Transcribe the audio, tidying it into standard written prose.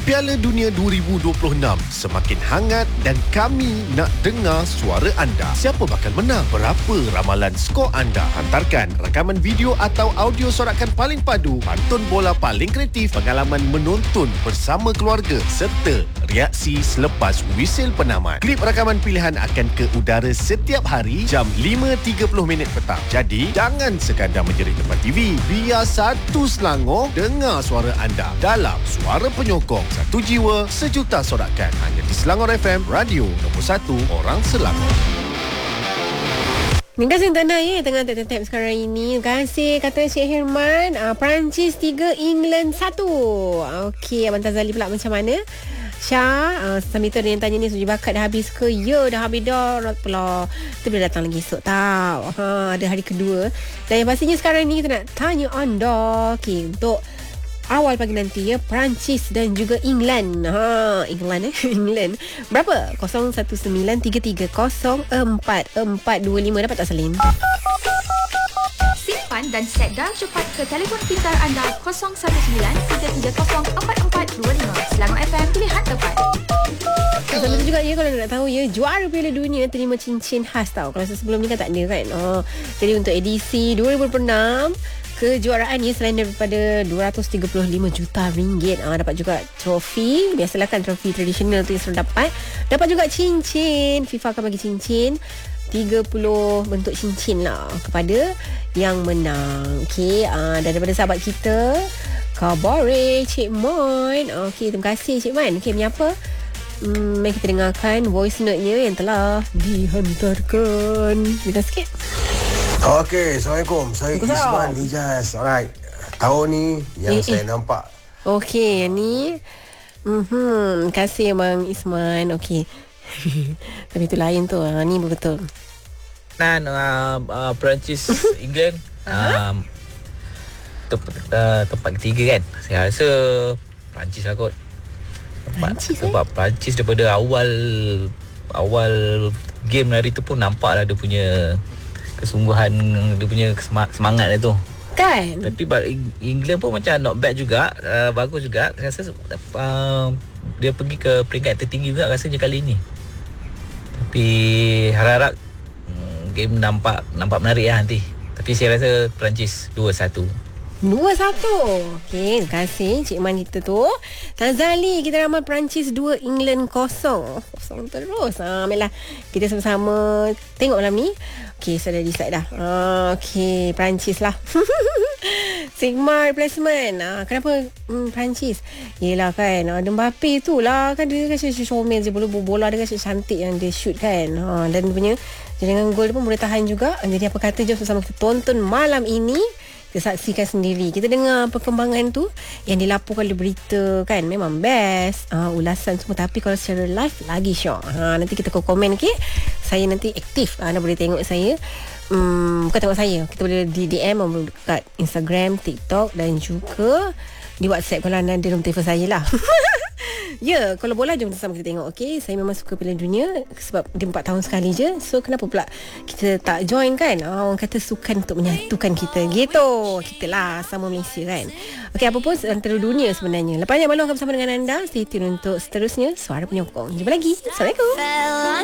Piala Dunia 2026 semakin hangat dan kami nak dengar suara anda. Siapa bakal menang? Berapa ramalan skor anda? Hantarkan rakaman video atau audio sorakan paling padu, pantun bola paling kreatif, pengalaman menonton bersama keluarga serta reaksi selepas wisil penamat. Klip rakaman pilihan akan ke udara setiap hari jam 5.30 petang. Jadi, jangan sekadar menjerit depan TV. Biar satu Selangor dengar suara anda dalam Suara Penyokong. Satu jiwa, sejuta sorakan. Hanya di Selangor FM, radio nombor 1 orang Selangor. Terima kasih Tana tengah tap sekarang ini. Terima kasih kata Cik Herman. Perancis 3, England 1. Okey, Abang Tazali pula macam mana? Syah, sambil tu ada yang tanya ni, Suji Bakat dah habis ke? Ya, dah habis dah. Not pula. Kita boleh datang lagi esok tau. Ada hari kedua. Dan yang pastinya sekarang ni kita nak tanya anda. Okey, untuk awal pagi nanti Perancis dan juga England. England England. Berapa? 0193304425. Dapat tak Salim? Simpan dan set dah cepat ke telefon pintar anda 0193304425. Selangor FM, pilihan tepat. Sama tu juga kalau nak tahu juara Piala Dunia terima cincin khas tau. Kalau sebelum ni kan tak ada kan. Jadi untuk edisi 2026 kejuaraan ni selain daripada 235 juta ringgit, dapat juga trofi. Biasalah kan trofi tradisional tu yang selalu dapat juga cincin. FIFA akan bagi cincin 30 bentuk cincin lah kepada yang menang. Okey, daripada sahabat kita Kabare Cik Mon. Okey, terima kasih Cik Mon. Okey, menyapa? Mari kita dengarkan voice note-nya yang telah dihantarkan. Dengar sikit. Okey, Assalamualaikum. Saya Isman Hijaz. Alright. Tahun ni yang saya nampak. Okey, yang ni. Terima kasih Abang Isman. Okey. Tapi itu lain tu. Ni betul. Perancis England tempat ketiga kan. Saya rasa Perancis lah kot. Sebab Perancis daripada awal game hari tu pun nampak lah dia punya kesungguhan, dia punya semangat dia tu kan. Tapi England pun macam not bad juga, bagus juga. Saya rasa dia pergi ke peringkat tertinggi juga rasanya kali ni. Tapi harap-harap game nampak menarik lah nanti. Tapi saya rasa Perancis 2-1. Okey, terima kasih Cik Man kita tu. Tazali, kita ramal Perancis 2, England 0 terus. Baiklah, kita sama-sama tengok malam ni. Okey, saya dah decide dah. Okey, Perancis lah. Sigma replacement. Kenapa Perancis? Yelah kan, Mbappe tu lah kan, dia kan showman je, bola dia kan cantik yang dia shoot kan. Dan dia punya jaringan gol dia pun boleh tahan juga. Jadi apa kata, jom sama kita tonton malam ini. Kita saksikan sendiri. Kita dengar perkembangan tu yang dilaporkan oleh berita kan. Memang best. Ulasan semua. Tapi kalau secara live lagi syok. Nanti kita komen, okay? Saya nanti aktif. Anda boleh tengok saya. Bukan tengok saya. Kita boleh di DM kat Instagram, TikTok dan juga di WhatsApp kalau anda ada nombor telefon saya lah. Kalau bola jom sama kita tengok. Okay, saya memang suka Piala Dunia sebab dia 4 tahun sekali je. So kenapa pula kita tak join kan? Orang kata sukan untuk menyatukan kita. Gitu. Kita lah sama Malaysia kan. Okay, apa pun antara dunia sebenarnya. Lepasnya Malu akan bersama dengan anda. Stay tune untuk seterusnya Suara Penyokong. Jumpa lagi. Assalamualaikum.